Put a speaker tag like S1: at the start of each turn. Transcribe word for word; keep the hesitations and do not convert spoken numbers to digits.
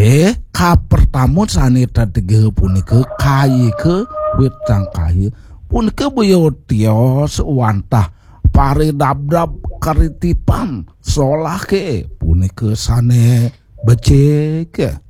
S1: Eh, ka pertama sanita tiga punika kayi ke wetang kayi punika beliau tios wantah pare dab-dab karitipan solah ke punika sane becek